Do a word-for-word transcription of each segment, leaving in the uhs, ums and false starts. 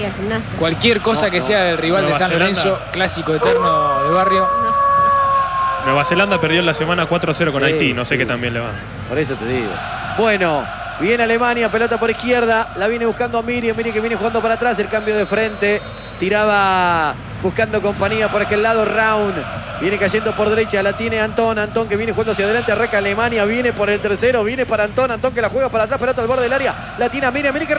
de Gimnasia. Cualquier cosa No, que no. sea del rival Nueva de San Zelanda. Lorenzo, clásico eterno de barrio. Nueva Zelanda perdió en la semana cuatro a cero con Sí, Haití. No sé sí. qué también le va. Por eso te digo. Bueno, viene Alemania, pelota por izquierda. La viene buscando a Miriam. Miriam que viene jugando para atrás. El cambio de frente. Tiraba buscando compañía por aquel lado. Round. Viene cayendo por derecha. La tiene Antón. Antón que viene jugando hacia adelante. Arranca Alemania. Viene por el tercero. Viene para Antón. Antón que la juega para atrás. Pelota al borde del área. La tiene a Miriam. Miriam que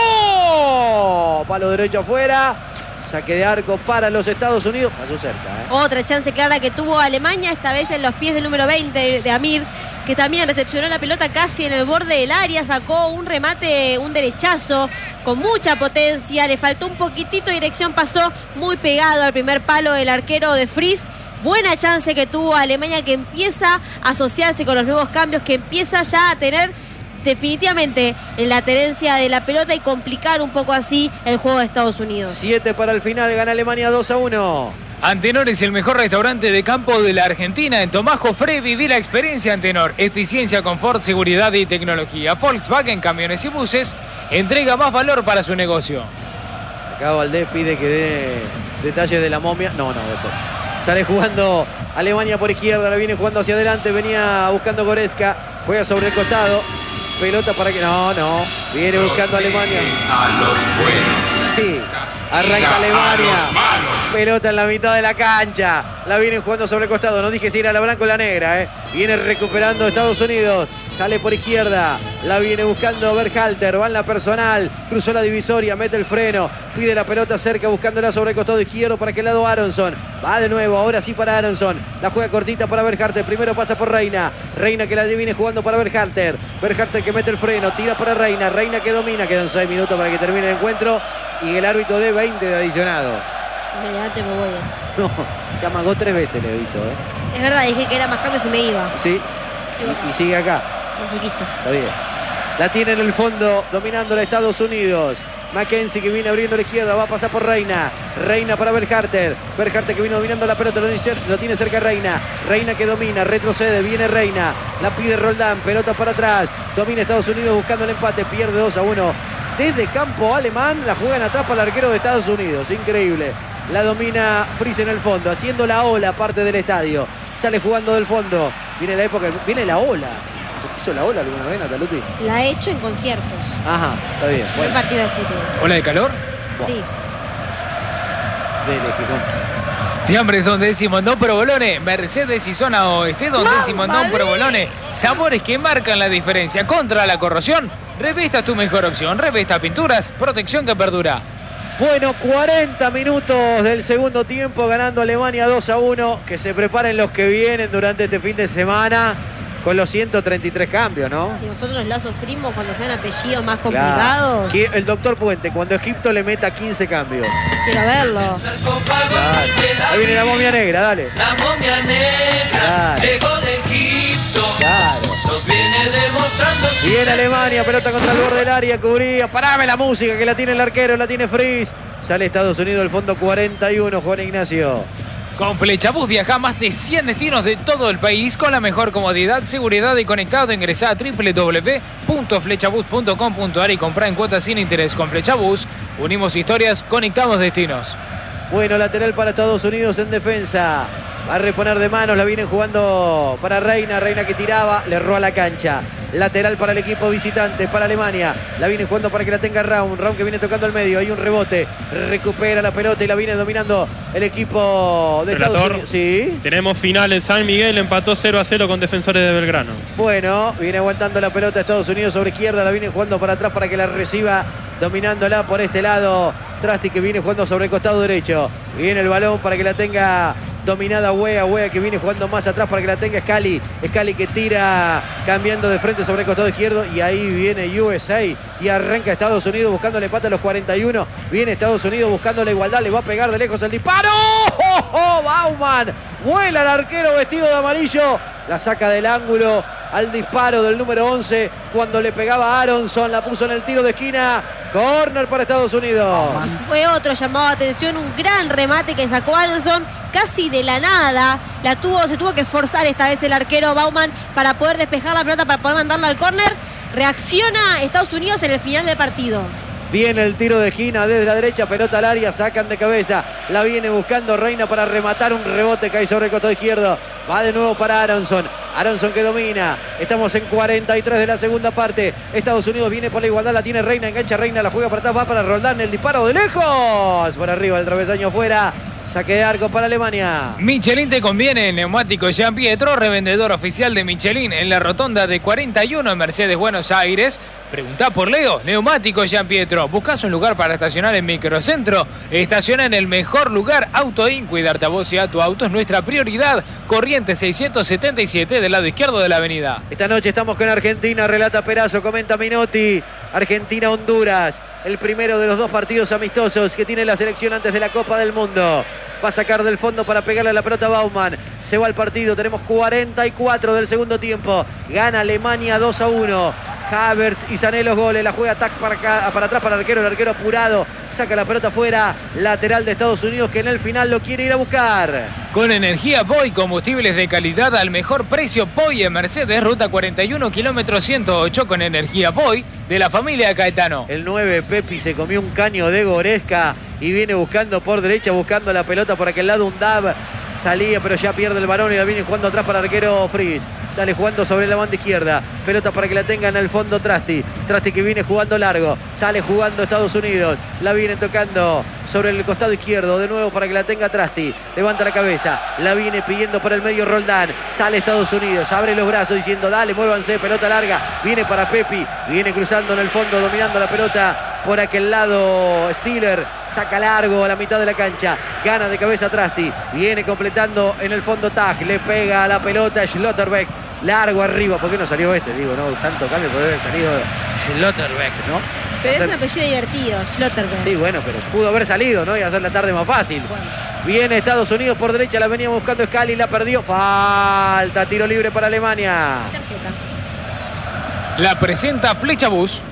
remató. Palo derecho afuera. Saque de arco para los Estados Unidos. Pasó cerca, ¿eh? Otra chance clara que tuvo Alemania, esta vez en los pies del número veinte de Amir, que también recepcionó la pelota casi en el borde del área, sacó un remate, un derechazo con mucha potencia, le faltó un poquitito de dirección, pasó muy pegado al primer palo del arquero de Fries. Buena chance que tuvo Alemania, que empieza a asociarse con los nuevos cambios, que empieza ya a tener definitivamente en la tenencia de la pelota y complicar un poco así el juego de Estados Unidos. siete para el final, gana Alemania dos a uno. Antenor es el mejor restaurante de campo de la Argentina. En Tomás Jofré viví la experiencia Antenor. Eficiencia, confort, seguridad y tecnología. Volkswagen, camiones y buses, entrega más valor para su negocio. Acá Valdés pide que dé detalles de la momia. No, no, después. Sale jugando Alemania por izquierda, la viene jugando hacia adelante, venía buscando Goretzka, juega sobre el costado. Pelota para que... No, no. Viene buscando Alemania. A los buenos. Sí. Arranca Alemania. Pelota en la mitad de la cancha. La vienen jugando sobre el costado. No dije si era la blanca o la negra, ¿eh? Viene recuperando Estados Unidos. Sale por izquierda. La viene buscando Berhalter. Va en la personal. Cruzó la divisoria. Mete el freno. Pide la pelota cerca buscándola sobre el costado izquierdo. ¿Para qué lado Aronson? Va de nuevo. Ahora sí para Aronson. La juega cortita para Berhalter. Primero pasa por Reina. Reina que la viene jugando para Berhalter. Berhalter que mete el freno. Tira para Reina. Reina que domina. Quedan seis minutos para que termine el encuentro. Y el árbitro de veinte de adicionado. Me levanto y me voy. No, ya amagó tres veces, le aviso, ¿eh? Es verdad, dije que era más cambios y me iba. Sí, Sí, y, y sigue acá. masoquista. Está bien. La tiene en el fondo, dominando a Estados Unidos. Mackenzie que viene abriendo a la izquierda, va a pasar por Reina. Reina para Berhalter. Berhalter que viene dominando la pelota, lo, dice, lo tiene cerca Reina. Reina que domina, retrocede, viene Reina. La pide Roldán, pelota para atrás. Domina Estados Unidos buscando el empate, pierde dos a uno. Desde campo alemán, la juegan atrás para el arquero de Estados Unidos. Increíble. La domina Fries en el fondo, haciendo la ola parte del estadio. Sale jugando del fondo. Viene la época, viene la ola. ¿Hizo la ola alguna vez, Nataluti? La he hecho en conciertos. Ajá, está bien. Buen Bueno, partido de fútbol. ¿Ola de calor? Sí. dele, Gijón. Fiambres donde decimos no provolone, Mercedes y zona oeste donde decimos no provolone. Sabores que marcan la diferencia contra la corrosión. Revista es tu mejor opción. Revista Pinturas, protección que perdura. Bueno, cuarenta minutos del segundo tiempo, ganando Alemania dos a uno. Que se preparen los que vienen durante este fin de semana con los ciento treinta y tres cambios, ¿no? Si nosotros la sufrimos cuando sean apellidos más Claro. complicados, Que el doctor Puente, cuando Egipto le meta quince cambios. quiero verlo. Ahí viene la momia negra, dale. La momia negra Claro. llegó de Egipto. Claro. Nos viene demostrando su Viene Alemania, pelota contra el borde del área, cubría. Parame la música que la tiene el arquero, la tiene Fries. Sale Estados Unidos, el fondo cuarenta y uno, Juan Ignacio. Con Flechabús viaja a más de cien destinos de todo el país con la mejor comodidad, seguridad y conectado. Ingresá a doble u doble u doble u punto flechabús punto com punto a r y comprá en cuotas sin interés. Con Flechabús unimos historias, conectamos destinos. Bueno, lateral para Estados Unidos en defensa. Va a reponer de manos, la vienen jugando para Reina. Reina que tiraba, le erró a la cancha. Lateral para el equipo visitante, para Alemania. La viene jugando para que la tenga Raun. Raun que viene tocando al medio. Hay un rebote. Recupera la pelota y la viene dominando el equipo de Estados Relator, Unidos. Sí. tenemos final en San Miguel, empató cero a cero con Defensores de Belgrano. Bueno, viene aguantando la pelota Estados Unidos sobre izquierda. La viene jugando para atrás para que la reciba. Dominándola por este lado. Trasti que viene jugando sobre el costado derecho. Viene el balón para que la tenga dominada Wea. Wea que viene jugando más atrás para que la tenga Scali. Scali que tira cambiando de frente sobre el costado izquierdo. Y ahí viene U S A. Y arranca Estados Unidos buscando el empate a los cuarenta y uno. Viene Estados Unidos buscando la igualdad. Le va a pegar de lejos el disparo. ¡Oh, oh, Bauman! Vuela el arquero vestido de amarillo. La saca del ángulo al disparo del número once. Cuando le pegaba a Aronson. La puso en el tiro de esquina. Corner para Estados Unidos. Fue otro llamado de atención, un gran remate que sacó Aronson casi de la nada. La tuvo, se tuvo que forzar esta vez el arquero Bauman para poder despejar la pelota, para poder mandarla al córner. Reacciona Estados Unidos en el final del partido. Viene el tiro de Gina desde la derecha, pelota al área, sacan de cabeza. La viene buscando Reina para rematar un rebote, cae sobre el costado izquierdo. Va de nuevo para Aronson. Aronson que domina. Estamos en cuarenta y tres de la segunda parte. Estados Unidos viene por la igualdad, la tiene Reina, engancha Reina, la juega para atrás, va para Roldán, el disparo de lejos. Por arriba, el travesaño afuera. Saque de arco para Alemania. Michelin te conviene, neumático Jean Pietro, revendedor oficial de Michelin en la rotonda de cuarenta y uno en Mercedes, Buenos Aires. Preguntá por Leo, neumático Jean Pietro. ¿Buscás un lugar para estacionar en Microcentro? Estaciona en el mejor lugar, Autoin. Cuidarte a vos y a tu auto es nuestra prioridad. Corrientes seiscientos setenta y siete del lado izquierdo de la avenida. Esta noche estamos con Argentina, relata Perazo, comenta Minotti. Argentina-Honduras, el primero de los dos partidos amistosos que tiene la selección antes de la Copa del Mundo. Va a sacar del fondo para pegarle a la pelota a Baumann. Se va al partido, tenemos cuarenta y cuatro del segundo tiempo. Gana Alemania dos a uno. Havertz y Sané los goles, la juega tac para, acá, para atrás para el arquero, el arquero apurado, saca la pelota afuera, lateral de Estados Unidos que en el final lo quiere ir a buscar. Con energía Boy, combustibles de calidad al mejor precio. Boy en Mercedes, ruta cuarenta y uno, kilómetro ciento ocho, con energía Boy de la familia Caetano. El nueve, Pepi, se comió un caño de Goresca y viene buscando por derecha, buscando la pelota por aquel lado, un Dab. Salía, pero ya pierde el balón y la viene jugando atrás para el arquero Fries. Sale jugando sobre la banda izquierda. Pelota para que la tenga en el fondo Trasti. Trasti que viene jugando largo. Sale jugando Estados Unidos. La viene tocando sobre el costado izquierdo. De nuevo para que la tenga Trasti. Levanta la cabeza. La viene pidiendo por el medio Roldán. Sale Estados Unidos. Abre los brazos diciendo dale, muévanse. Pelota larga. Viene para Pepi. Viene cruzando en el fondo, dominando la pelota por aquel lado Stiller. Saca largo a la mitad de la cancha. Gana de cabeza Trasti. Viene completando en el fondo Tag. Le pega a la pelota Schlotterbeck. Largo arriba. ¿Por qué no salió este? Digo, no, tanto cambio podría haber salido Schlotterbeck, ¿no? Pero es un apellido divertido, Schlotterbeck. Sí, bueno, pero pudo haber salido, ¿no? Y hacer la tarde más fácil. Bueno. Viene Estados Unidos por derecha. La venía buscando Scali. La perdió. Falta. Tiro libre para Alemania. Tarjeta. La presenta Flecha Bus.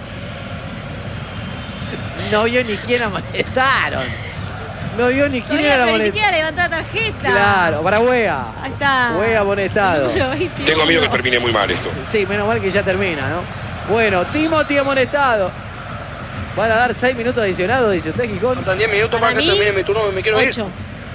No vio ni quién amonestaron. No vio ni quién Todavía, era la pero ni amonestaron. siquiera levantó la tarjeta. Claro, para Wea. Ahí está. Wea amonestado. Número veintiuno. Tengo miedo que termine muy mal esto. Sí, menos mal que ya termina, ¿no? Bueno, Timothy amonestado. Van a dar seis minutos adicionados, dice usted, Gijón. Faltan diez minutos Para más que mí, termine mi turno, me quiero ir. ocho.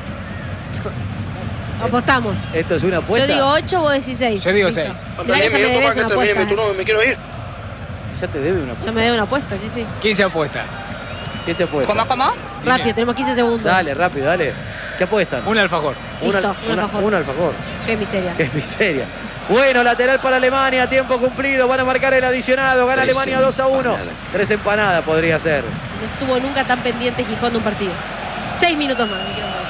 Apostamos. Esto es una apuesta. Yo digo ocho, vos decís seis. Yo digo Listo. seis. Faltan Mirá que diez ya me minutos debes más que una termine apuesta. mi turno, me quiero ir. Ya te debe una apuesta. Ya me debe una apuesta, sí, sí. ¿Quién se apuesta? ¿Qué se apuesta? ¿Cómo, cómo? Rápido, tenemos quince segundos. Dale, rápido, dale. ¿Qué apuestan? Un alfajor. Listo, Una- un una- alfajor. Un alfajor. Qué miseria. Qué miseria. Bueno, lateral para Alemania, tiempo cumplido. Van a marcar el adicionado. Gana Tres Alemania dos a uno. empanadas. Tres empanadas podría ser. No estuvo nunca tan pendiente Gijón de un partido. Seis minutos más, me quiero morir.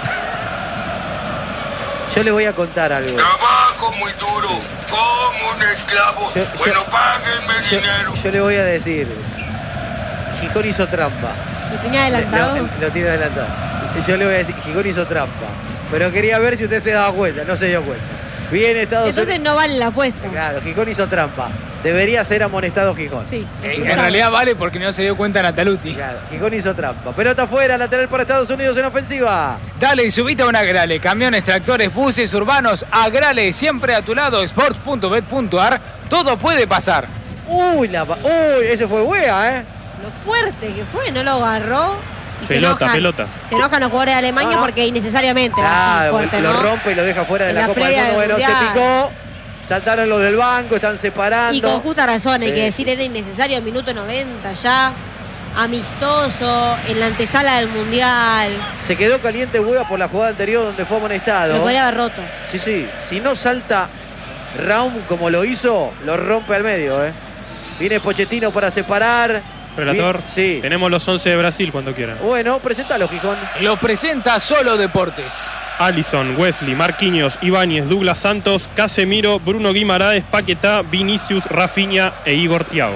Yo le voy a contar algo. Trabajo muy duro, como un esclavo. Yo- Bueno, yo- páguenme Yo, dinero. yo le voy a decir. Gijón hizo trampa. Lo tenía adelantado. Lo, lo tiene adelantado. Yo le voy a decir, Gijón hizo trampa. Pero quería ver si usted se daba cuenta. No se dio cuenta. Viene Estados Entonces Unidos. no vale la apuesta. Claro, Gijón hizo trampa. Debería ser amonestado Gijón. Sí. En, en realidad vale porque no se dio cuenta Nataluti. Claro, Gijón hizo trampa. Pelota afuera, lateral para Estados Unidos en ofensiva. Dale y subite a un Agrale. Camiones, tractores, buses urbanos. Agrale, siempre a tu lado. sports punto bet punto ar. Todo puede pasar. Uy, la, pa- uy, ese fue Wea, ¿eh? Lo fuerte que fue, no lo agarró. Y se Pelota, enojan. pelota. Se enojan los jugadores de Alemania No, no. porque innecesariamente va así Claro, fuerte, lo ¿no? rompe y lo deja fuera de En la, la Copa del previa Mundo. del Bueno, se Mundial. picó. Saltaron los del banco, están separando. Y con justa razón, hay Sí. que decir, era innecesario, minuto noventa ya, amistoso, en la antesala del Mundial. Se quedó caliente Wea por la jugada anterior donde fue Lo amonestado. podría haber roto. Sí, sí. Si no salta Raum como lo hizo, lo rompe al medio, ¿eh? Viene Pochettino para separar. Relator, Bien, sí. tenemos los once de Brasil cuando quieran. Bueno, presentalo, Gijón. Lo presenta Solo Deportes. Alisson, Wesley, Marquinhos, Ibáñez, Douglas Santos, Casemiro, Bruno Guimaraes, Paquetá, Vinicius, Rafinha e Igor Thiago.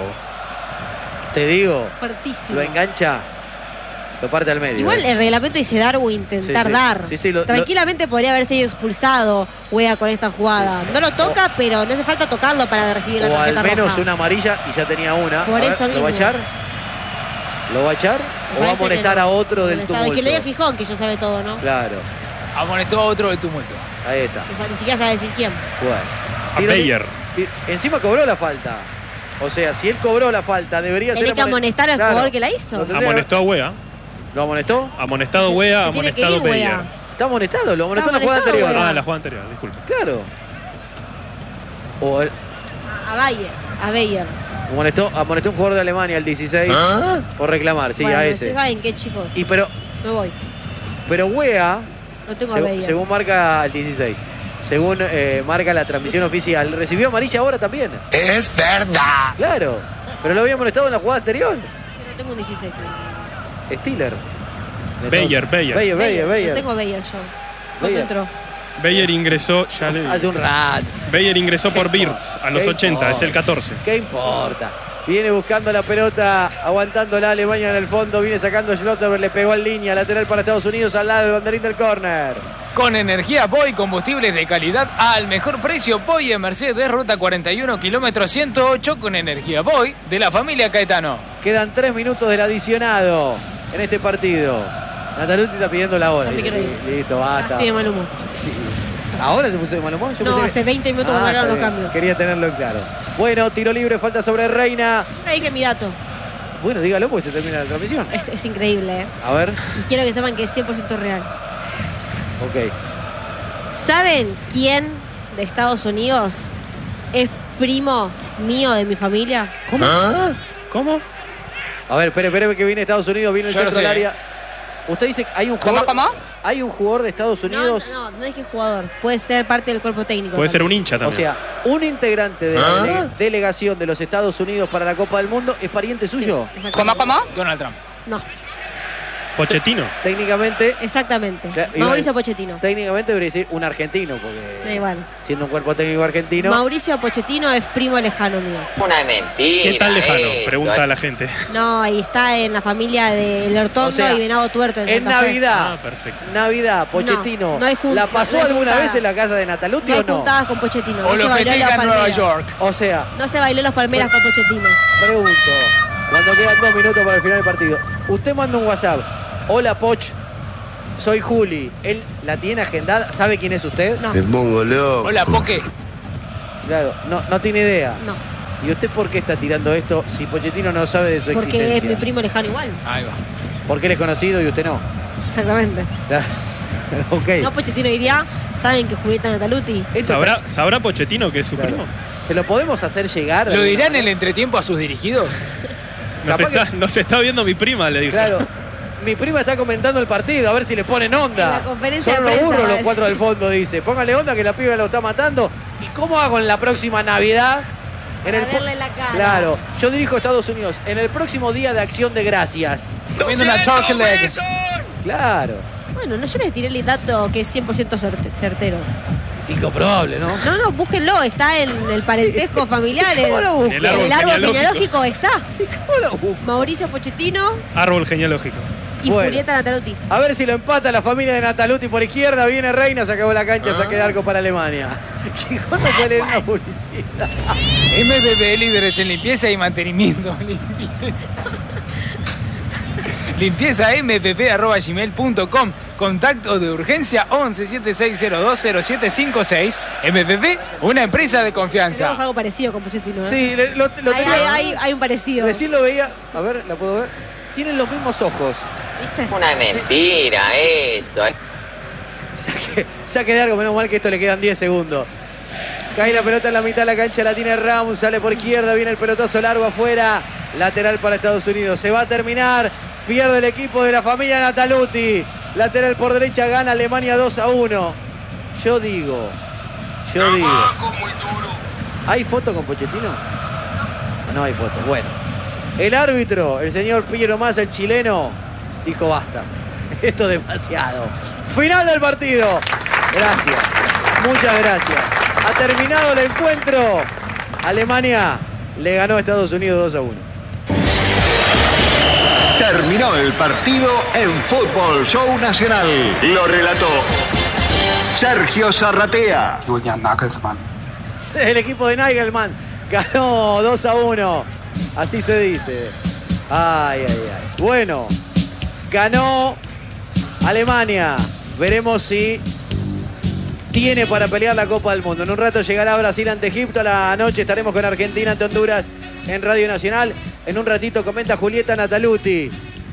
Te digo, Fuertísimo. lo engancha, lo parte al medio. Igual ¿eh? el reglamento dice dar o intentar Sí, sí. dar. Sí, sí, lo- Tranquilamente podría haber sido expulsado Wea con esta jugada. No lo toca, pero no hace falta tocarlo para recibir la O al tarjeta menos roja. una amarilla y ya tenía una. Por A ver, eso ¿lo va a mismo. echar? ¿Lo va a echar? Me ¿O va a parece que amonestar no. a otro del Amonestado. Y tumulto? que le diga Gijón, que ya sabe todo, ¿no? Claro, Amonestó a otro de tumulto. ahí está. O sea, ni siquiera sabe decir quién. Bueno. A Tiro li- Bayer. ti- Encima cobró la falta. O sea, si él cobró la falta, debería ser... Tiene que amonestar al Claro. jugador que la hizo. Lo tendría- Amonestó a Wea. ¿Lo amonestó? Amonestado Se- Wea, se tiene que amonestado ir, Beyer. Wea. Está amonestado, lo amonestó en la Está jugada amonestado, anterior. Ah, en la jugada anterior, disculpe. Claro. O el- A Bayer. A Bayer. amonestó, amonestó un jugador de Alemania, el dieciséis, por reclamar, sí, bueno, a ¿se ese. saben qué, chicos? Y pero, Me voy. pero Wea, No tengo a seg- Bayer. según marca el dieciséis, según eh, marca la transmisión oficial, recibió amarilla ahora también. Es verdad. Claro. Pero lo había amonestado en la jugada anterior. Yo no tengo un dieciséis. Stiller. Beyer, Beyer. Beyer, Beyer, No Beyer. tengo a Bayer yo. ¿Cuándo Beyer. entró? Beyer ingresó, ya le Hace un rato. Beyer ingresó por ¿Qué Birds importa? a los ¿Qué ochenta, es importa? el catorce. ¿Qué importa? Viene buscando la pelota, aguantando la Alemania en el fondo, viene sacando Schlotterberg, le pegó en línea, lateral para Estados Unidos al lado del banderín del córner. Con energía Boy, combustibles de calidad al mejor precio. Boy en Mercedes, ruta cuarenta y uno, kilómetro ciento ocho, con energía Boy de la familia Caetano. Quedan tres minutos del adicionado en este partido. Nataluti está pidiendo la hora. No me Dice, quiero ir. sí, listo, Ya basta. estoy de mal humor. Sí. ¿Ahora se puso de mal humor? Yo No, pensé que- hace veinte minutos Ah, que marcaron está los bien. cambios. Quería tenerlo en claro. Bueno, tiro libre, falta sobre Reina. Ahí que mi dato. Bueno, dígalo porque se termina la transmisión. Es, es increíble, ¿eh? A ver, Y quiero que sepan que es cien por ciento real. ok. ¿Saben quién de Estados Unidos es primo mío de mi familia? ¿Cómo? ¿Cómo? A ver, espere, espere que viene Estados Unidos, viene el Yo lo centro del sé. área. Usted dice que hay un ¿Cómo, jugador. cómo? Hay un jugador de Estados No, Unidos. no, no es que es jugador. Puede ser parte del cuerpo técnico. Puede ser también. un hincha O también. sea, un integrante de la ¿Ah? dele- delegación de los Estados Unidos para la Copa del Mundo es pariente Sí, suyo. exactamente. ¿Cómo, cómo? Donald Trump. No, Pochettino. Técnicamente, exactamente. Claro, iba Mauricio a- Pochettino. técnicamente debería decir un argentino, Da porque igual. siendo un cuerpo técnico argentino. Mauricio Pochettino es primo lejano mío. Una mentira. ¿Qué tan lejano? esto. Pregunta la gente. No, y está en la familia de Lortondo O sea, y Venado Tuerto. En, En Santa Fe. Navidad, Ah, perfecto. Navidad, Pochettino. No, no hay jun- ¿La pasó no hay alguna juntada. vez en la casa de Nataluti No hay o no? juntadas con Pochettino. O No se lo bailó festeja las en Nueva palmeras. York. O sea, No se bailó las palmeras con Pochettino. pregunto, cuando quedan dos minutos para el final del partido, usted manda un WhatsApp. Hola, Poch. Soy Juli. ¿Él la tiene agendada? ¿Sabe quién es usted? No, pongo loco. Hola, Poque. Claro, no, no tiene idea. no. ¿Y usted por qué está tirando esto si Pochettino no sabe de su Porque es existencia? mi primo lejano igual. Ahí va. Porque él es conocido y usted no. Exactamente. Claro. Ok. No, Pochettino diría, ¿saben que Julieta Nataluti? Esto ¿Sabrá, ¿Sabrá Pochettino que es su Claro. primo? ¿Se lo podemos hacer llegar? de ¿Lo alguna dirán en el manera? entretiempo a sus dirigidos? Nos Capaz está, nos está viendo mi prima, le dijo. Claro. Mi prima está comentando el partido, a ver si le ponen onda. En la conferencia Son de unos prensa, burros va a los decir. cuatro del fondo, dice. Póngale onda que la piba lo está matando. ¿Y cómo hago en la próxima Navidad? En Para po- verle la cara. Claro, yo dirijo Estados Unidos. En el próximo día de acción de gracias. Comiendo una turkey leg. Claro. Bueno, no, yo les tiré el dato que es cien por ciento certe- certero. Incomprobable, ¿no? No, no, búsquenlo, está en el parentesco familiar. ¿Cómo lo busco? En el árbol el árbol genealógico. genealógico está. ¿Cómo lo busco? Mauricio Pochettino Árbol genealógico. y Bueno. Julieta Nataluti. A ver si lo empata la familia de Nataluti por izquierda. Viene Reina, se acabó la cancha, saque de arco para Alemania. ¿Cuándo fue leer una publicidad? M B B, líderes en limpieza y mantenimiento. Limpieza. Limpieza m p p arroba gmail punto com. Contacto de urgencia once siete seis cero dos cero siete cinco seis. M P P, una empresa de Tenemos confianza. algo parecido con Pochettino. ¿eh? Sí, le- lo, lo hay, tenía- hay- hay- hay un parecido. Recién lo veía. A ver, ¿la puedo ver? Tienen los mismos ojos. ¿Viste? Una mentira esto. Saque, saque de arco, menos mal que esto le quedan diez segundos. Cae la pelota en la mitad de la cancha, la tiene Ramos, sale por izquierda, viene el pelotazo largo afuera. Lateral para Estados Unidos. Se va a terminar. Pierde el equipo de la familia Nataluti. Lateral por derecha, gana Alemania dos a uno. Yo digo, yo digo. Trabajo muy duro. ¿Hay foto con Pochettino? No hay foto. Bueno. El árbitro, el señor Piero Massa, el chileno, dijo basta. Esto es demasiado. Final del partido. Gracias. Muchas gracias. Ha terminado el encuentro. Alemania le ganó a Estados Unidos dos a uno. Terminó el partido en Fútbol Show Nacional. Lo relató Sergio Zarratea. Julian Nagelsmann. El equipo de Nagelman ganó dos a uno. Así se dice. Ay, ay, ay. Bueno, ganó Alemania. Veremos si tiene para pelear la Copa del Mundo. En un rato llegará Brasil ante Egipto. A la noche estaremos con Argentina ante Honduras. en Radio Nacional. En un ratito comenta Julieta Nataluti.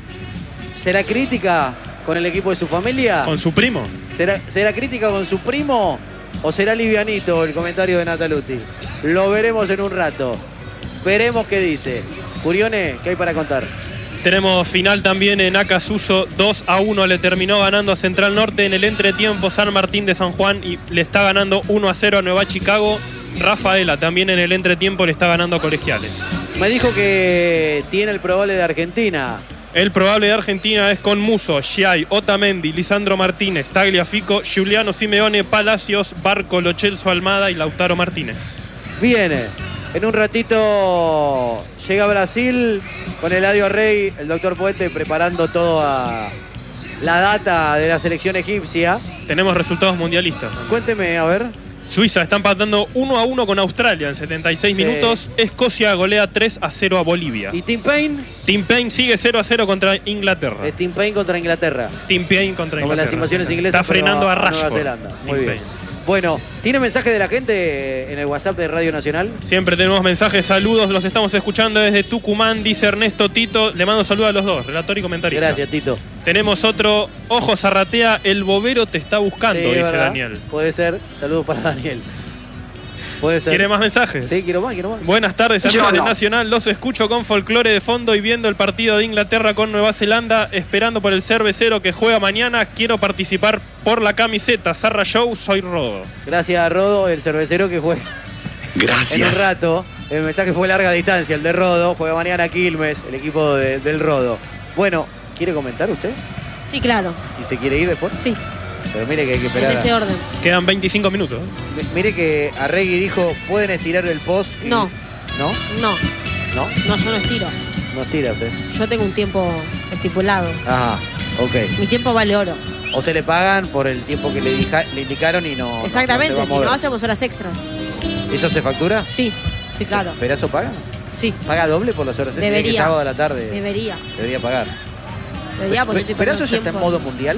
¿Será crítica con el equipo de su familia? Con su primo. ¿Será, será crítica con su primo o será livianito el comentario de Nataluti? Lo veremos en un rato. Veremos qué dice. Curione, ¿qué hay para contar? Tenemos final también en Acasuso. dos a uno le terminó ganando a Central Norte en el entretiempo San Martín de San Juan y le está ganando uno a cero a Nueva Chicago. Rafaela también en el entretiempo le está ganando a Colegiales. Me dijo que tiene el probable de Argentina. El probable de Argentina es con Muso, Giai, Otamendi, Lisandro Martínez, Tagliafico, Giuliano Simeone, Palacios, Barco, Lo Celso Almada y Lautaro Martínez. Viene. En un ratito llega Brasil con Eladio Rey, el doctor Puente, preparando toda la data de la selección egipcia. Tenemos resultados mundialistas. Cuénteme, a ver. Suiza está empatando uno a uno con Australia en setenta y seis Sí. minutos. Escocia golea tres a cero a Bolivia. ¿Y Tim Payne? Tim Payne sigue cero a cero contra Inglaterra. Es Tim Payne contra Inglaterra. Tim Payne contra Como Inglaterra. las invasiones inglesas. Está frenando pero a Nueva Rashford. Zelanda. Muy Tim bien. Payne. Bueno, ¿tiene mensaje de la gente en el WhatsApp de Radio Nacional? Siempre tenemos mensajes, saludos, los estamos escuchando desde Tucumán, dice Ernesto Tito. Le mando saludos a los dos, relator y comentarista. Gracias, Tito. Tenemos otro, Ojo Zarratea, el bobero te está buscando, Sí, dice ¿verdad? Daniel. Puede ser. Saludos para Daniel. Puede ser. ¿Quiere más mensajes? Sí, quiero más, quiero más. Buenas tardes, Yo amigos de no. Nacional. Los escucho con folclore de fondo y viendo el partido de Inglaterra con Nueva Zelanda, esperando por el cervecero que juega mañana. Quiero participar por la camiseta. Zarra Show, soy Rodo. Gracias a Rodo, el cervecero que juega en un Gracias. rato. El mensaje fue larga distancia, el de Rodo. Juega mañana Quilmes, el equipo de- del Rodo. Bueno, ¿quiere comentar usted? Sí, claro. ¿Y se quiere ir después? Sí, Pero mire que hay que en esperar. ese a- orden. Quedan veinticinco minutos. Mi- Mire que Arregui dijo, pueden estirar el post. y- No. ¿No? No, ¿No? no, yo no estiro. No estira usted. Yo tengo un tiempo estipulado. Ajá, ok. Mi tiempo vale oro. A usted le pagan por el tiempo que le, dija- le indicaron y no. no- Exactamente, no se va a si no mover. hacemos horas extras. ¿Eso se factura? Sí, sí, claro. ¿Perazo paga? Sí, ¿Paga doble por las horas extras? Mire que Debería. sábado a la tarde debería. debería pagar. Debería porque yo estoy ¿Perazo perdiendo ya está en tiempo. modo mundial?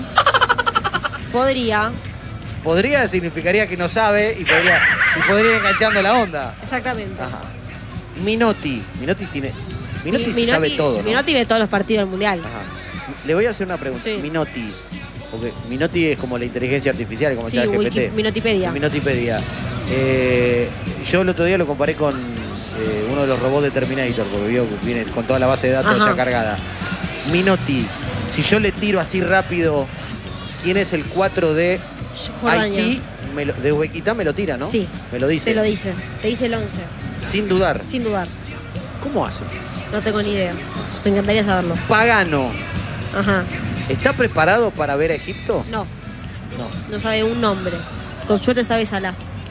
Podría, Podría significaría que no sabe y podría, y podría ir enganchando la onda. exactamente. Ajá. Minotti. Minotti tiene. Minotti Mi- sí sabe todo, ¿no? Minotti ve todos los partidos del Mundial. Ajá. Le voy a hacer una pregunta. Sí. Minotti. Porque Minotti es como la inteligencia artificial, como Sí, está el G P Wiki- T. Minotipedia. Minotipedia. Eh, yo el otro día lo comparé con eh, uno de los robots de Terminator, porque vio que viene con toda la base de datos Ajá. ya cargada. Minotti, si yo le tiro así rápido, ¿quién es el cuatro de Jordania. Haití? Me lo- de Uzbekistán me lo tira, ¿no? Sí. Me lo dice. Te lo dice. Te dice el once. Sin dudar. Sin dudar. ¿Cómo hace? No tengo ni idea. Me encantaría saberlo. Pagano, Ajá. ¿está preparado para ver a Egipto? No, No. no sabe un nombre. Con suerte sabe Salah.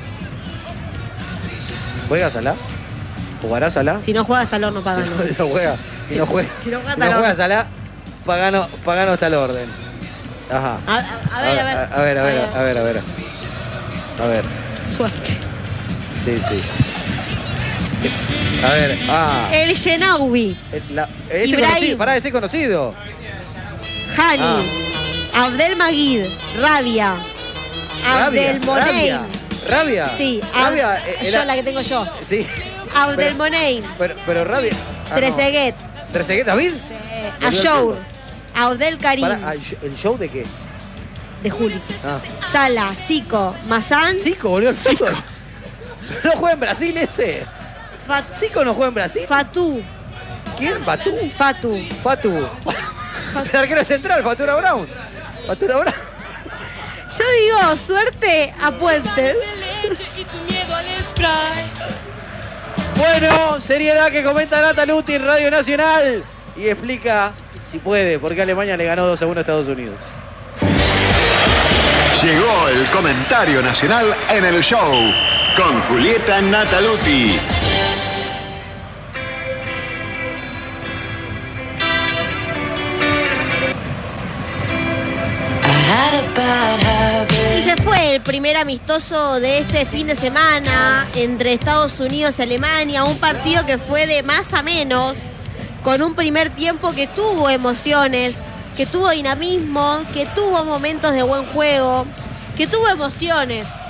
¿Juega Salah? ¿Jugará Salah? Si no juega hasta el horno Pagano. Si no juega, si no juega, Si no juega si hasta no el juega horno. Salah, Pagano, Pagano está al orden. Ajá. A, a- a ver, a ver. A ver, a ver, a ver, a ver. A ver, Suerte. sí, sí. A ver, ah. El Shenawi. La, ese Ibrahim. conocido, pará, ese conocido. Hani. Abdel Magid. Rabia. Rabia, Abdel Monein. Rabia. Rabia. Sí, Ab- Rabia eh, era- yo la que tengo yo. Sí. Abdel Pero- Monein. Pero, pero Rabia. ah, no. Trezeguet. ¿Trezeguet, David? eh, Volvió el Ayour. fútbol. Abdel Karim. Pará, ah, ¿el show de qué? De Juli. Ah. Sala, Zico, Mazán. Zico volvió al fútbol. ¿No juega en Brasil ese? Fat- ¿Zico no juega en Brasil? Fatú. ¿Quién? ¿Batú? Fatu. Fatu. El arquero central, Fatura Brown. Fatura Brown. Yo digo, suerte a Puentes. Bueno, seriedad que comenta Nataluti en Radio Nacional y explica, si puede, por qué Alemania le ganó dos a uno a Estados Unidos. Llegó el comentario nacional en el show con Julieta Nataluti. Y se fue el primer amistoso de este fin de semana entre Estados Unidos y Alemania, un partido que fue de más a menos, con un primer tiempo que tuvo emociones, que tuvo dinamismo, que tuvo momentos de buen juego, que tuvo emociones.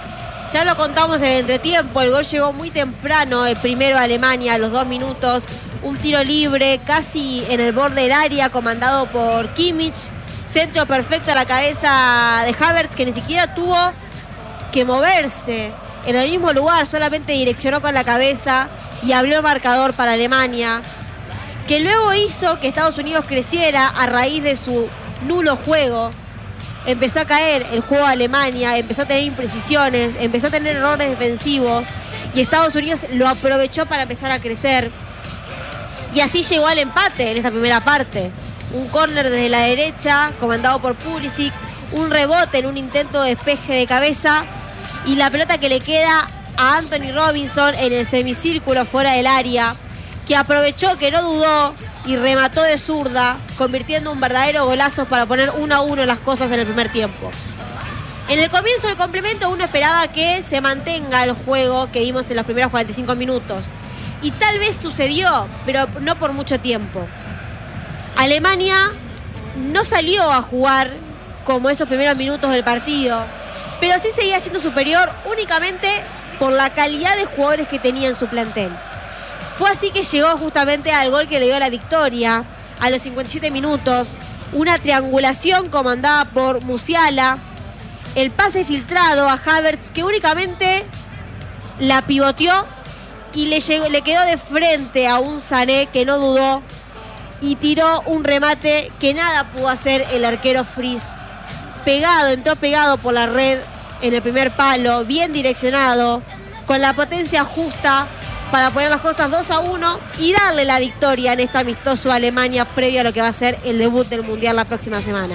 Ya lo contamos en el entretiempo, el gol llegó muy temprano, el primero a Alemania a los dos minutos. Un tiro libre casi en el borde del área, comandado por Kimmich. Centro perfecto a la cabeza de Havertz, que ni siquiera tuvo que moverse. En el mismo lugar, solamente direccionó con la cabeza y abrió el marcador para Alemania, que luego hizo que Estados Unidos creciera a raíz de su nulo juego. Empezó a caer el juego de Alemania, empezó a tener imprecisiones, empezó a tener errores defensivos y Estados Unidos lo aprovechó para empezar a crecer. Y así llegó al empate en esta primera parte. Un córner desde la derecha, comandado por Pulisic, un rebote en un intento de despeje de cabeza y la pelota que le queda a Anthony Robinson en el semicírculo fuera del área, que aprovechó, que no dudó y remató de zurda, convirtiendo un verdadero golazo para poner uno a uno las cosas en el primer tiempo. En el comienzo del complemento uno esperaba que se mantenga el juego que vimos en los primeros cuarenta y cinco minutos. Y tal vez sucedió, pero no por mucho tiempo. Alemania no salió a jugar como esos primeros minutos del partido, pero sí seguía siendo superior únicamente por la calidad de jugadores que tenía en su plantel. Fue así que llegó justamente al gol que le dio la victoria a los cincuenta y siete minutos. Una triangulación comandada por Musiala. El pase filtrado a Havertz, que únicamente la pivoteó y le, llegó, le quedó de frente a un Sané que no dudó y tiró un remate que nada pudo hacer el arquero Fries. Pegado, entró pegado por la red en el primer palo, bien direccionado, con la potencia justa para poner las cosas dos a uno y darle la victoria en este amistoso a Alemania previo a lo que va a ser el debut del Mundial la próxima semana.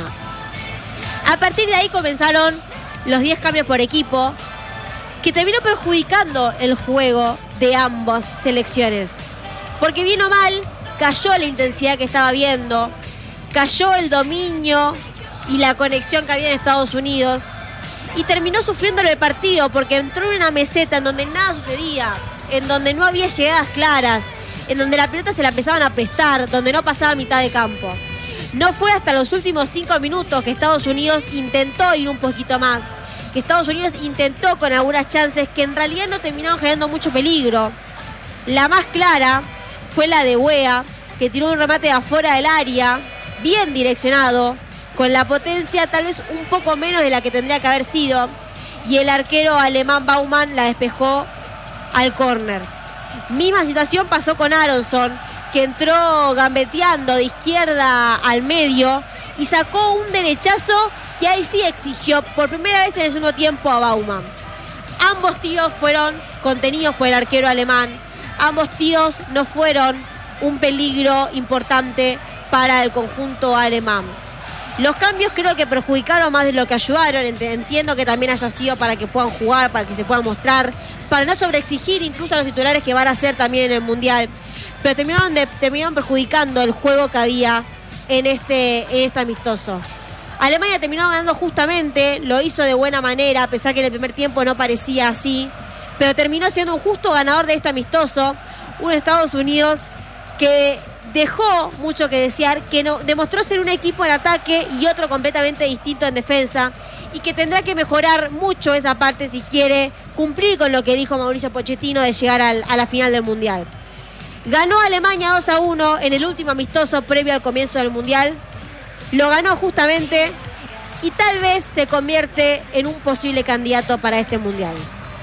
A partir de ahí comenzaron los diez cambios por equipo, que terminó perjudicando el juego de ambas selecciones. Porque bien o mal, cayó la intensidad que estaba viendo, cayó el dominio y la conexión que había en Estados Unidos y terminó sufriendo el partido porque entró en una meseta en donde nada sucedía, en donde no había llegadas claras, en donde la pelota se la empezaban a prestar, donde no pasaba a mitad de campo. No fue hasta los últimos cinco minutos que Estados Unidos intentó ir un poquito más, que Estados Unidos intentó con algunas chances que en realidad no terminaron generando mucho peligro. La más clara fue la de Weah, que tiró un remate de afuera del área, bien direccionado, con la potencia tal vez un poco menos de la que tendría que haber sido, y el arquero alemán Baumann la despejó al córner. Misma situación pasó con Aronson, que entró gambeteando de izquierda al medio y sacó un derechazo que ahí sí exigió por primera vez en el segundo tiempo a Baumann. Ambos tiros fueron contenidos por el arquero alemán. Ambos tiros no fueron un peligro importante para el conjunto alemán. Los cambios creo que perjudicaron más de lo que ayudaron. Entiendo que también haya sido para que puedan jugar, para que se puedan mostrar, para no sobreexigir incluso a los titulares que van a ser también en el Mundial. Pero terminaron, de, terminaron perjudicando el juego que había en este, en este amistoso. Alemania terminó ganando justamente, lo hizo de buena manera, a pesar que en el primer tiempo no parecía así, pero terminó siendo un justo ganador de este amistoso. Un Estados Unidos que dejó mucho que desear, que no, demostró ser un equipo en ataque y otro completamente distinto en defensa, y que tendrá que mejorar mucho esa parte si quiere cumplir con lo que dijo Mauricio Pochettino de llegar al, a la final del Mundial. Ganó Alemania dos a uno en el último amistoso previo al comienzo del Mundial. Lo ganó justamente y tal vez se convierte en un posible candidato para este Mundial.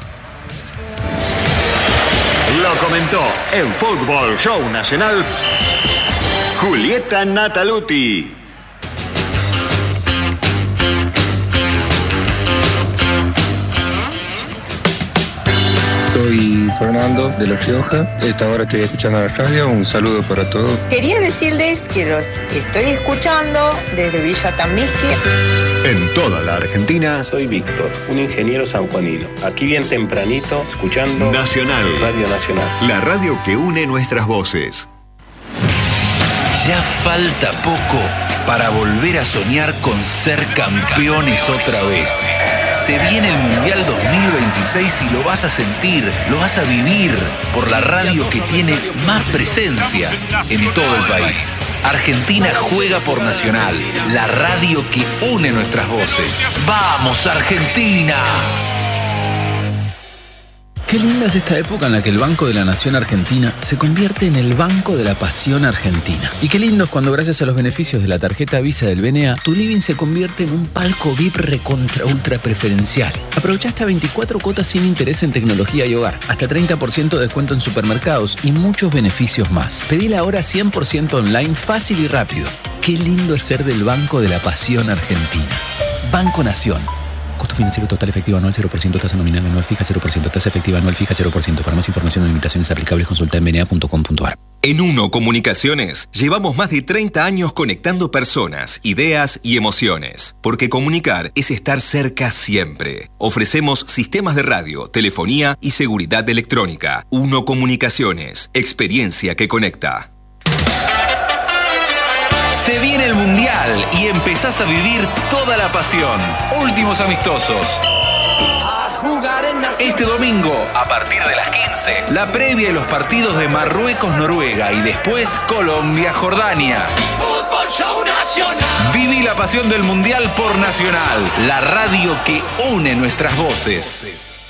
Lo comentó en Fútbol Show Nacional Julieta Nataluti. Soy Fernando de La Rioja. Esta hora estoy escuchando la radio. Un saludo para todos. Quería decirles que los estoy escuchando desde Villa Tambisky. En toda la Argentina. Soy Víctor, un ingeniero sanjuanino. Aquí bien tempranito, escuchando Nacional. Radio Nacional. La radio que une nuestras voces. Ya falta poco para volver a soñar con ser campeones otra vez. Se viene el Mundial dos mil veintiséis y lo vas a sentir, lo vas a vivir por la radio que tiene más presencia en todo el país. Argentina juega por Nacional, la radio que une nuestras voces. ¡Vamos, Argentina! Qué linda es esta época en la que el Banco de la Nación Argentina se convierte en el Banco de la Pasión Argentina. Y qué lindo es cuando gracias a los beneficios de la tarjeta Visa del B N A, tu living se convierte en un palco V I P recontra ultra preferencial. Aprovecha hasta veinticuatro cuotas sin interés en tecnología y hogar, hasta treinta por ciento de descuento en supermercados y muchos beneficios más. Pedila ahora cien por ciento online, fácil y rápido. Qué lindo es ser del Banco de la Pasión Argentina. Banco Nación. Costo financiero total efectivo anual cero por ciento, tasa nominal anual fija cero por ciento, tasa efectiva anual fija cero por ciento. Para más información o limitaciones aplicables consulta en b n a punto com punto a r. En Uno Comunicaciones llevamos más de treinta años conectando personas, ideas y emociones. Porque comunicar es estar cerca siempre. Ofrecemos sistemas de radio, telefonía y seguridad electrónica. Uno Comunicaciones, experiencia que conecta. Se viene el Mundial y empezás a vivir toda la pasión. Últimos amistosos. Este domingo, a partir de las quince, la previa de los partidos de Marruecos-Noruega y después Colombia-Jordania. Fútbol Show Nacional. Viví la pasión del Mundial por Nacional, la radio que une nuestras voces.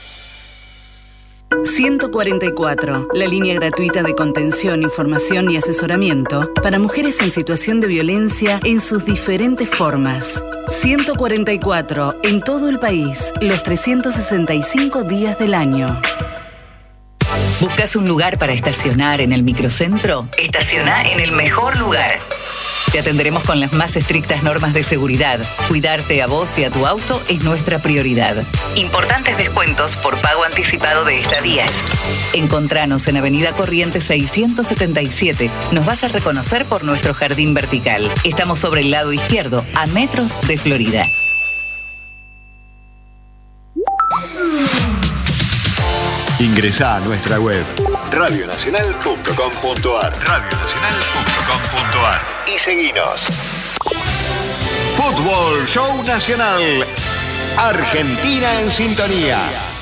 ciento cuarenta y cuatro, la línea gratuita de contención, información y asesoramiento para mujeres en situación de violencia en sus diferentes formas. ciento cuarenta y cuatro, en todo el país, los trescientos sesenta y cinco días del año. ¿Buscas un lugar para estacionar en el microcentro? Estaciona en el mejor lugar. Te atenderemos con las más estrictas normas de seguridad. Cuidarte a vos y a tu auto es nuestra prioridad. Importantes descuentos por pago anticipado de estadías. Encontranos en Avenida Corrientes seiscientos setenta y siete. Nos vas a reconocer por nuestro jardín vertical. Estamos sobre el lado izquierdo, a metros de Florida. Ingresá a nuestra web radio nacional punto com punto a r radio nacional punto com punto a r y seguinos. Fútbol Show Nacional. Argentina en sintonía.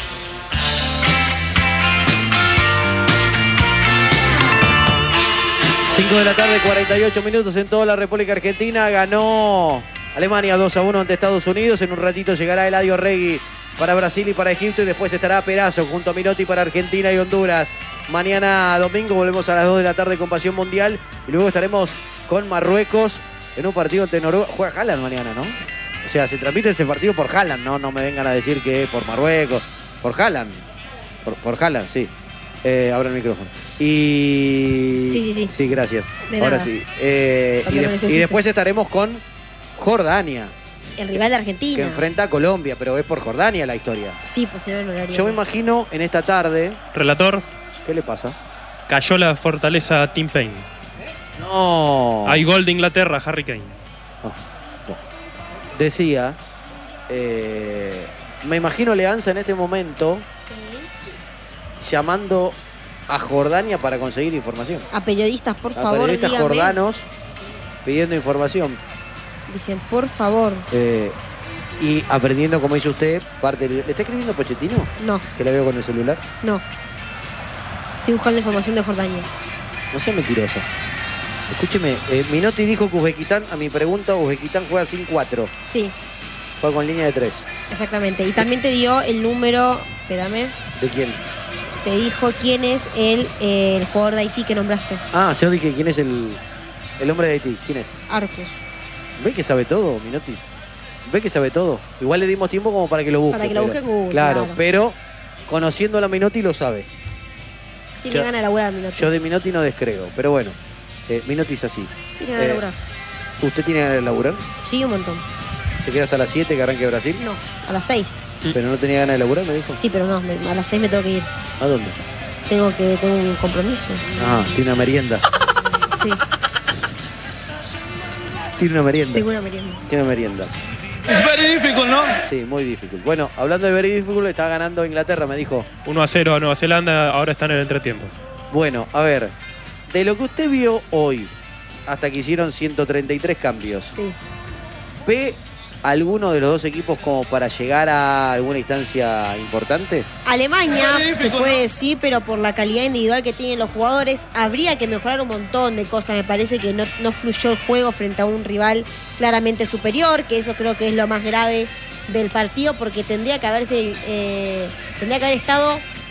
cinco de la tarde, cuarenta y ocho minutos en toda la República Argentina. Ganó Alemania dos a uno ante Estados Unidos. En un ratito llegará Eladio Regui para Brasil y para Egipto. Y después estará Perazo junto a Minotti para Argentina y Honduras. Mañana domingo volvemos a las dos de la tarde con Pasión Mundial. Y luego estaremos con Marruecos en un partido ante Noruega. Juega Haaland mañana, ¿no? O sea, se transmite ese partido por Haaland, ¿no? No me vengan a decir que es por Marruecos. Por Haaland. Por, por Haaland, sí. Eh, abra el micrófono. Y... Sí, sí, sí. Sí, gracias. De Ahora nada. sí. Eh, y, de- y después estaremos con Jordania, El rival de que Argentina. enfrenta a Colombia, pero es por Jordania la historia. Sí, pues si no, no lo haría. Yo me imagino en esta tarde... Relator. ¿Qué le pasa? Cayó la fortaleza a Tim Payne. No. Hay gol de Inglaterra, Harry Kane. Decía, eh, me imagino Leanza en este momento llamando a Jordania para conseguir información. A periodistas, por A favor, periodistas díganme. jordanos pidiendo información. Dicen, por favor. Eh, y aprendiendo, como dice usted, parte del- ¿Le está escribiendo Pochettino? No, Que la veo con el celular. no. Estoy buscando información de Jordania. No sea mentirosa. Escúcheme, eh, Minotti dijo que Uzbekistán, a mi pregunta, Uzbekistán juega sin cuatro. Sí, Juega con línea de tres. exactamente. Y también te dio el número, espérame, ¿De quién? te dijo quién es el, eh, el jugador de Haití que nombraste. Ah, yo dije quién es el, el hombre de Haití. ¿Quién es? Arcus. ¿Ve que sabe todo, Minotti? ¿Ve que sabe todo? Igual le dimos tiempo como para que lo busque. Para que lo pero- busque en Google, Claro, claro. pero conociendo a la Minotti lo sabe. Tiene Yo- ganas de laburar, Minotti. Yo de Minotti no descreo, pero bueno, eh, Minotti es así. Tiene ganas de Eh, laburar. ¿Usted tiene ganas de laburar? Sí, un montón. ¿Se queda hasta las siete que arranque Brasil? No, a las seis. ¿Pero no tenía ganas de laburar, me dijo? Sí, pero no, me- a las seis me tengo que ir. ¿A dónde? Tengo que tengo un compromiso. Ah, tiene una merienda. Sí, Tiene una merienda. tengo una merienda. Tiene una merienda. Es very difficult, ¿no? Sí, muy difícil. Bueno, hablando de very difficult, está ganando Inglaterra, me dijo. uno a cero a Nueva Zelanda, ahora está en el entretiempo. Bueno, a ver, de lo que usted vio hoy, hasta que hicieron ciento treinta y tres cambios, Sí. ¿ve alguno de los dos equipos como para llegar a alguna instancia importante? Alemania, se puede decir, pero por la calidad individual que tienen los jugadores, habría que mejorar un montón de cosas. Me parece que no, no fluyó el juego frente a un rival claramente superior, que eso creo que es lo más grave del partido, porque tendría que haberse, eh, tendría que haber estado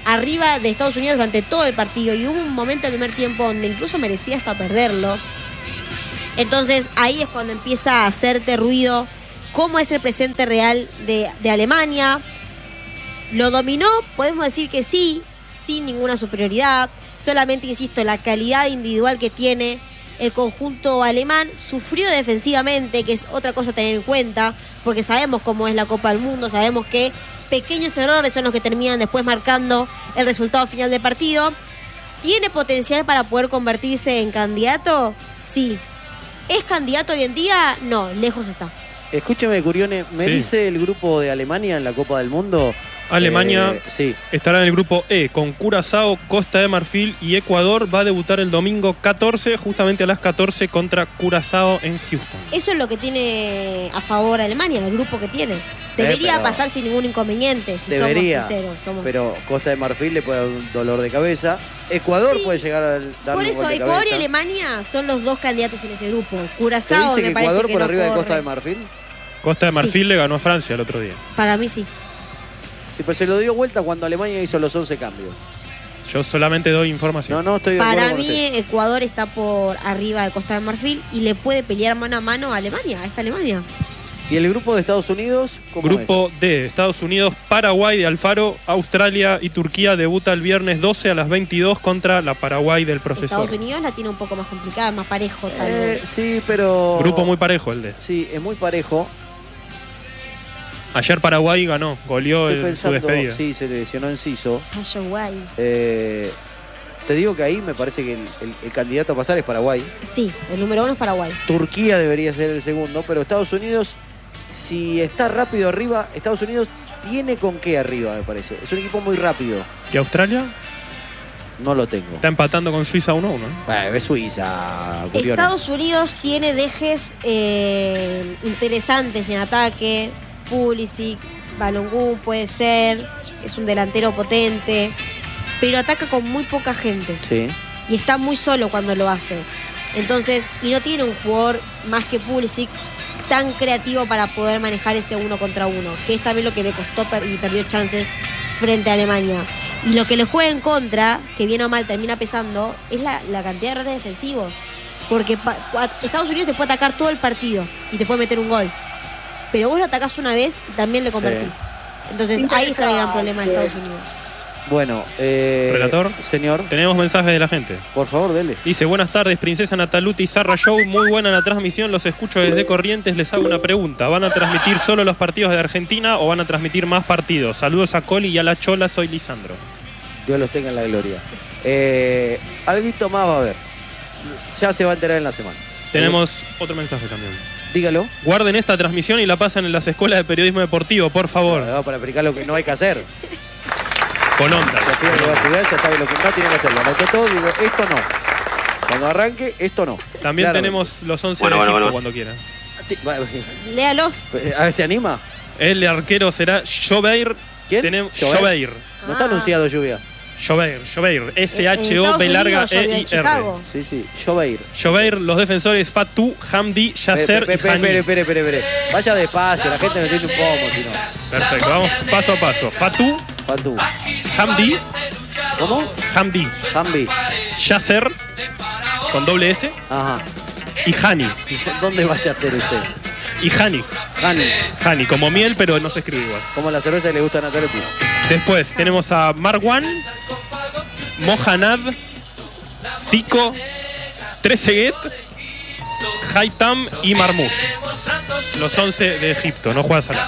arriba de Estados Unidos durante todo el partido y hubo un momento en el primer tiempo donde incluso merecía hasta perderlo. Entonces ahí es cuando empieza a hacerte ruido cómo es el presente real de, de Alemania. Lo dominó, podemos decir que sí, sin ninguna superioridad. Solamente, insisto, la calidad individual que tiene el conjunto alemán. Sufrió defensivamente, que es otra cosa a tener en cuenta, porque sabemos cómo es la Copa del Mundo, sabemos que pequeños errores son los que terminan después marcando el resultado final del partido. ¿Tiene potencial para poder convertirse en candidato? Sí. ¿Es candidato hoy en día? No, lejos está. Escúcheme, Curione, ¿me Sí. dice el grupo de Alemania en la Copa del Mundo? Alemania Eh, sí. estará en el grupo E con Curazao, Costa de Marfil y Ecuador. Va a debutar el domingo catorce, justamente a las catorce, contra Curazao en Houston. Eso es lo que tiene a favor Alemania, el grupo que tiene. Debería pero- pasar sin ningún inconveniente, si Debería, somos sinceros. Somos... pero Costa de Marfil le puede dar un dolor de cabeza. Ecuador Sí. puede llegar a darle Por un eso, gol de Ecuador y cabeza. Alemania son los dos candidatos en ese grupo. ¿Te Curazao dice me que parece Ecuador que por no arriba de corre. Costa de Marfil? Costa de Marfil le ganó a Francia el otro día. Para mí sí. Sí, pues se lo dio vuelta cuando Alemania hizo los once cambios. Yo solamente doy información. No, no estoy de acuerdo Para con mí usted. Ecuador está por arriba de Costa de Marfil y le puede pelear mano a mano a Alemania, a esta Alemania. ¿Y el grupo de Estados Unidos? ¿Cómo Grupo D, Estados Unidos, Paraguay de Alfaro, Australia y Turquía debuta el viernes doce a las veintidós contra la Paraguay del profesor. Estados Unidos la tiene un poco más complicada, más parejo tal Eh, vez. sí, pero... Grupo muy parejo el de. Sí, es muy parejo. Ayer Paraguay ganó, goleó Estoy el- su pensando, despedida. sí, se lesionó Enciso. Paraguay. Eh, te digo que ahí me parece que el, el- el candidato a pasar es Paraguay. Sí, el número uno es Paraguay. Turquía debería ser el segundo, pero Estados Unidos, si está rápido arriba, Estados Unidos tiene con qué arriba, me parece. Es un equipo muy rápido. ¿Y Australia? No lo tengo. Está empatando con Suiza uno a uno. Bueno, es Suiza, Curione. Estados Unidos tiene dejes eh, interesantes en ataque. Pulisic, Balogun puede ser, es un delantero potente, pero ataca con muy poca gente Sí. y está muy solo cuando lo hace. Entonces, y no tiene un jugador más que Pulisic tan creativo para poder manejar ese uno contra uno, que es también lo que le costó per- y perdió chances frente a Alemania. Y lo que le juega en contra, que bien o mal termina pesando, es la, la cantidad de errores defensivos. Porque pa- Estados Unidos te puede atacar todo el partido y te puede meter un gol. Pero vos lo atacás una vez y también le convertís. Entonces ahí está el gran problema de Estados Unidos. Bueno, eh, Relator. Señor. Tenemos mensajes de la gente. Por favor, dele. Dice, buenas tardes, Princesa Nataluti y Sarra Show. Muy buena la transmisión, los escucho desde Corrientes. Les hago una pregunta. ¿Van a transmitir solo los partidos de Argentina o van a transmitir más partidos? Saludos a Coli y a la Chola, soy Lisandro. Dios los tenga en la gloria. Eh, Alguito más va a haber. Ya se va a enterar en la semana. Tenemos otro mensaje también. Dígalo. Guarden esta transmisión y la pasan en las escuelas de periodismo deportivo, por favor. No, para explicar lo que no hay que hacer. Con onda. La piba que va a estudiar ya sabe lo que no tiene que hacer. Lo anotó todo, digo, esto no. Cuando arranque, esto no. También Claro. tenemos los once Bueno, de bueno, Egipto bueno. cuando quieran. Léalos. A ver si anima. El arquero será Jobeir. ¿Quién? Tenemos Jobeir. Jobeir. No está anunciado lluvia. Jobeir, Jobeir. S H O B Estados larga Unidos, E en I R. Chicago. Sí, sí. Jobeir. Jobeir, los defensores Fatou, Hamdi, Yasser y Espere, Hani. espere, espere, espere, espere. Vaya despacio, la gente no entiende un poco, si no. Perfecto, vamos paso a paso. Fatou, Fatou. Hamdi, ¿Cómo? Hamdi, Hamdi. Yasser, con doble S, Ajá. y Hani. ¿Dónde vaya a ser usted? Y Hani. Hani. Hani, como miel, pero no se escribe igual. Como la cerveza que le gusta a Natalia Pino. Después tenemos a Marwan, Mohanad, Zico, Trezeguet, Haitam y Marmoush. Los once de Egipto, no juega Salah.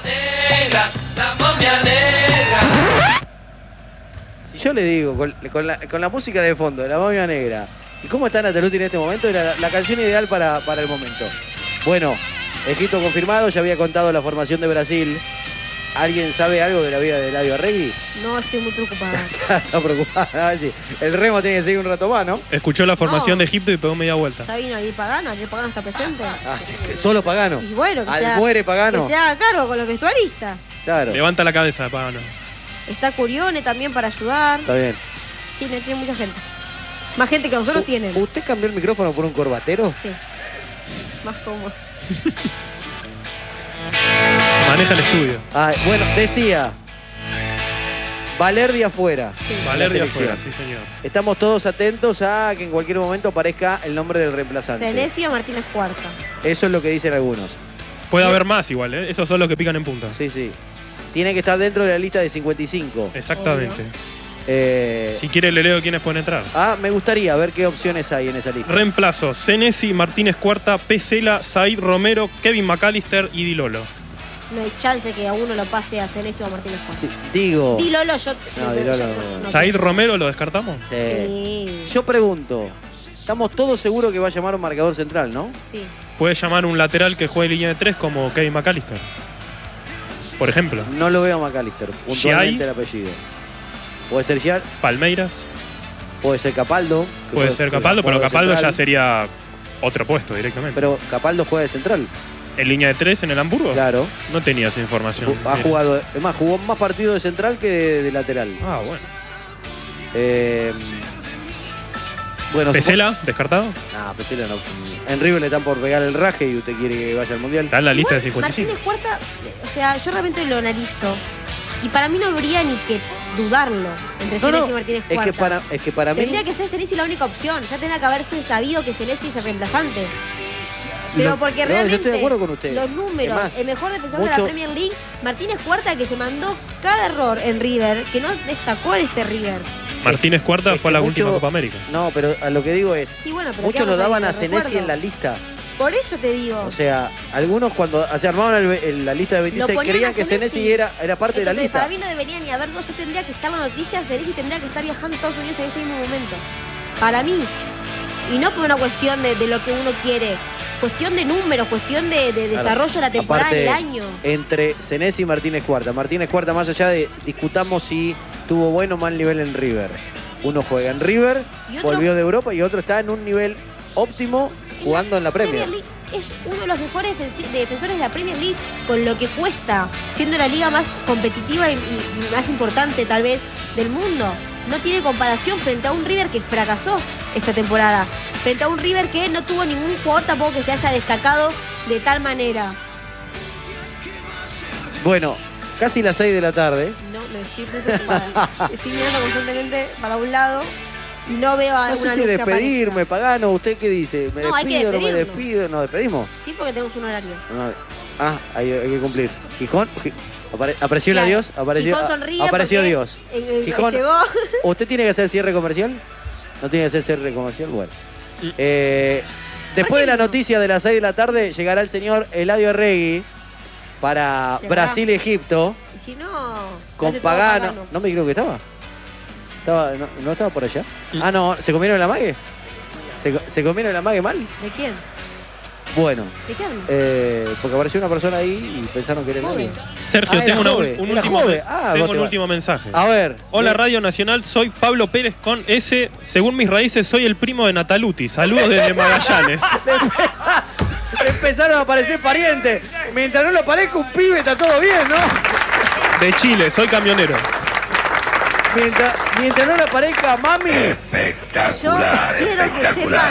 Si yo le digo, con, con la, con la música de fondo, de la momia negra, ¿y cómo está Nataluti en este momento? Era la, la canción ideal para, para el momento. Bueno, Egipto confirmado, ya había contado la formación de Brasil. ¿Alguien sabe algo de la vida de Eladio Arregui? No, estoy muy preocupada. Está preocupada. Sí. El remo tiene que seguir un rato más, ¿no? Escuchó la formación No. de Egipto y pegó media vuelta. Ya vino Ariel Pagano, Ariel Pagano está presente. Ah, sí, que solo Pagano. Y bueno, que Al sea, muere Pagano. que se haga cargo con los vestuaristas. Claro. Levanta la cabeza, Pagano. Está Curione también para ayudar. Está bien. Tiene, tiene mucha gente. Más gente que nosotros tienen. ¿Usted cambió el micrófono por un corbatero? Sí. Más cómodo. Maneja el estudio. Ah, bueno, decía. Valerdi afuera. Sí. Valerdi afuera, sí señor. Estamos todos atentos a que en cualquier momento aparezca el nombre del reemplazante. Senesio Martínez Cuarta. Eso es lo que dicen algunos. Puede haber más igual, ¿eh? Esos son los que pican en punta. Sí, sí. Tiene que estar dentro de la lista de cincuenta y cinco. Exactamente. Eh, Si quiere le leo quiénes pueden entrar. ah, me gustaría ver qué opciones hay en esa lista. Reemplazo: Senesi, Martínez Cuarta, Pesela, Said Romero, Kevin McAllister y Di Lolo. No hay chance que a uno lo pase a Senesio o a Martínez Cuarta. Sí, digo. Di Lolo, yo... No, Di Lolo yo- no. no- ¿Said Romero lo descartamos? Sí. Sí. Yo pregunto, estamos todos seguros que va a llamar un marcador central, ¿no? Sí. Puede llamar un lateral que juegue línea de tres como Kevin McAllister. Por ejemplo. No lo veo a McAllister, puntualmente el apellido. Puede ser Giar, Palmeiras. puede ser Capaldo. que Puede juega- ser que Capaldo, juega pero de Capaldo central. ya sería otro puesto directamente. Pero Capaldo juega de central. ¿En línea de tres en el Hamburgo? Claro. No tenía esa información. Ha Mira. jugado, es más, jugó más partidos de central que de, de lateral. Ah, bueno. Eh, bueno, ¿Pesela? ¿Descartado? No, Pesela no. En River le están por pegar el raje y usted quiere que vaya al Mundial. Está en la lista de Igual, cincuenta y cinco. Martínez Cuarta, o sea, yo realmente lo analizo. Y para mí no habría ni que dudarlo entre No, Senesi no, y Martínez es Cuarta. que para, es que para mí... Tendría que ser Senesi la única opción. Ya tendría que haberse sabido que Senesi es el reemplazante. Pero Lo- porque no, yo realmente estoy de acuerdo con usted. los números, Es más, el mejor defensor de mucho- la Premier League, Martínez Cuarta, que se mandó cada error en River, que no destacó en este River. Martínez Cuarta es fue a que la mucho- última Copa América. No, pero a lo que digo es, Sí, bueno, pero ¿qué muchos lo vamos a daban ir? a Lo Senesi recuerdo. en la lista. Por eso te digo. O sea, algunos cuando se armaban el- el- la lista de veintiséis ponían creían a que Senesi. Senesi era, era parte de la Entonces, lista. para mí no debería ni haber dos, ya tendría que estar la noticia, Senesi tendría que estar viajando a Estados Unidos en este mismo momento. Para mí. Y no por una cuestión de, de lo que uno quiere. Cuestión de números, cuestión de, de Claro. desarrollo de la temporada Aparte, del año. Entre Senesi y Martínez Cuarta. Martínez Cuarta, más allá de discutamos si tuvo buen o mal nivel en River. Uno juega en River, Y otro- volvió de Europa y otro está en un nivel óptimo jugando en la Premier. Premier League es uno de los mejores defensi- de defensores de la Premier League con lo que cuesta, siendo la liga más competitiva y, y más importante tal vez del mundo. No tiene comparación frente a un River que fracasó esta temporada. Frente a un River que no tuvo ningún jugador tampoco que se haya destacado de tal manera. Bueno, casi las seis de la tarde. No, me estoy muy preocupada. Estoy mirando constantemente para un lado y no veo No alguna sé si luz que despedirme, Pagano. ¿Usted qué dice? ¿Me No, hay que despido, no me despedirnos. despido? ¿Nos despedimos? aparezca. Sí, porque tenemos un horario. No. Ah, hay, hay que cumplir. Gijón, Gi- apare- ¿apareció la Claro. Dios? Apareció, Gijón sonríe apareció porque, Dios. eh, eh, Gijón, llegó. ¿usted tiene que hacer cierre comercial? ¿No tiene que hacer cierre comercial? Bueno. Eh, después de la noticia de las seis de la tarde, llegará el señor Eladio Arregui para Llegará. Brasil-Egipto Y si no, con hace todo Pagano. No me creo que estaba. estaba no, ¿no estaba por allá? Ah, no, ¿se comieron el amague? ¿Se, co- ¿Se comieron el amague mal? ¿De quién? Bueno, ¿De qué hablan? eh, porque apareció una persona ahí y pensaron que era el Jove. Eladio. Sergio, Ah, tengo era una- Jove, un, era último, Jove. men- Ah, tengo vos un te va- último mensaje. A ver. Hola eh, Radio Nacional, soy Pablo Pérez con S. Según mis raíces, soy el primo de Nataluti. Saludos desde Magallanes. Empezaron a aparecer parientes. Mientras no lo parezca un pibe, está todo bien, ¿no? De Chile, soy camionero. Mientras, mientras no le aparezca mami. Yo quiero que sepan.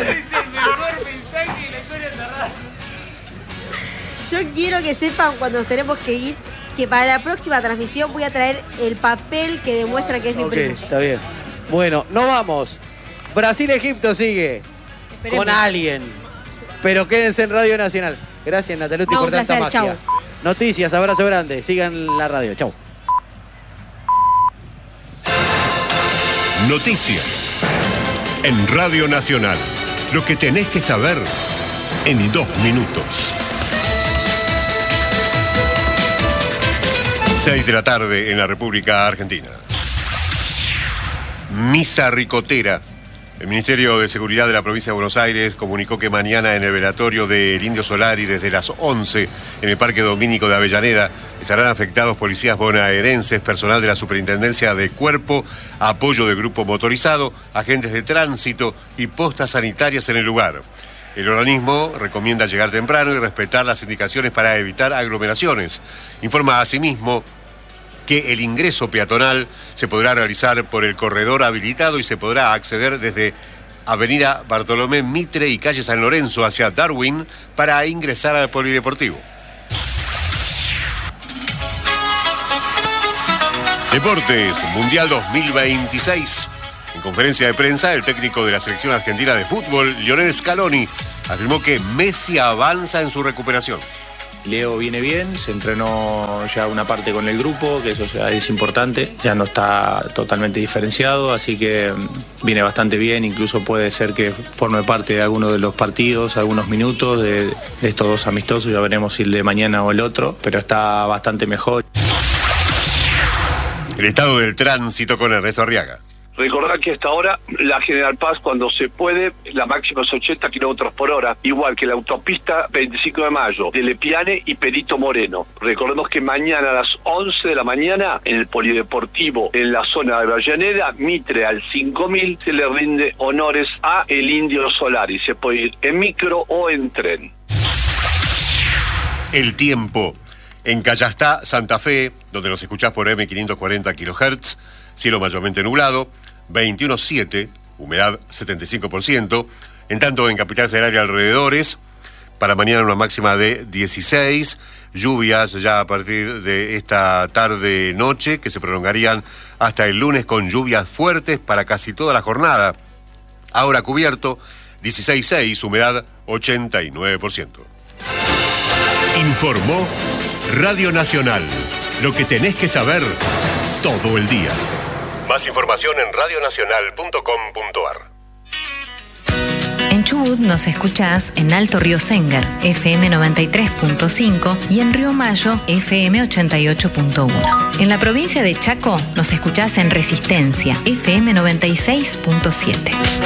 Yo quiero que sepan cuando nos tenemos que ir que para la próxima transmisión voy a traer el papel que demuestra que es mi Ok, primo. está bien. Bueno, no vamos. Brasil-Egipto sigue. Esperemos. Con alguien. Pero quédense en Radio Nacional. Gracias, Nataluti, No, por un tanta placer, magia. chau. Noticias, abrazo grande. Sigan la radio. Chau. Noticias. En Radio Nacional. Lo que tenés que saber en dos minutos. seis de la tarde en la República Argentina. Misa ricotera. El Ministerio de Seguridad de la Provincia de Buenos Aires comunicó que mañana en el velatorio del Indio Solari desde las once en el Parque Domínico de Avellaneda estarán afectados policías bonaerenses, personal de la Superintendencia de Cuerpo, apoyo de grupo motorizado, agentes de tránsito y postas sanitarias en el lugar. El organismo recomienda llegar temprano y respetar las indicaciones para evitar aglomeraciones. Informa asimismo que el ingreso peatonal se podrá realizar por el corredor habilitado y se podrá acceder desde Avenida Bartolomé Mitre y calle San Lorenzo hacia Darwin para ingresar al polideportivo. Deportes, Mundial dos mil veintiséis. En conferencia de prensa, el técnico de la selección argentina de fútbol, Lionel Scaloni, afirmó que Messi avanza en su recuperación. Leo viene bien, se entrenó ya una parte con el grupo, que eso ya es importante, ya no está totalmente diferenciado, así que viene bastante bien, incluso puede ser que forme parte de alguno de los partidos, algunos minutos de, de estos dos amistosos, ya veremos si el de mañana o el otro, pero está bastante mejor. El estado del tránsito con Ernesto Arriaga. Recordar que hasta ahora la General Paz, cuando se puede, la máxima es ochenta kilómetros por hora, igual que la autopista veinticinco de mayo, de Lepiane y Perito Moreno. Recordemos que mañana a las once de la mañana, en el Polideportivo, en la zona de Avellaneda, Mitre al cinco mil, se le rinde honores a el Indio Solari. Se puede ir en micro o en tren. El tiempo. En Callastá, Santa Fe, donde nos escuchás por eme quinientos cuarenta kilohertz, cielo mayormente nublado, veintiuno coma siete, humedad setenta y cinco por ciento. En tanto, en Capital Federal y alrededores, para mañana una máxima de dieciséis, lluvias ya a partir de esta tarde-noche, que se prolongarían hasta el lunes con lluvias fuertes para casi toda la jornada. Ahora cubierto, dieciséis coma seis, humedad ochenta y nueve por ciento. Informó Radio Nacional. Lo que tenés que saber todo el día. Más información en radio nacional punto com punto ar. En Chubut nos escuchás en Alto Río Sengar, efe eme noventa y tres punto cinco y en Río Mayo, efe eme ochenta y ocho punto uno. En la provincia de Chaco nos escuchás en Resistencia, efe eme noventa y seis punto siete.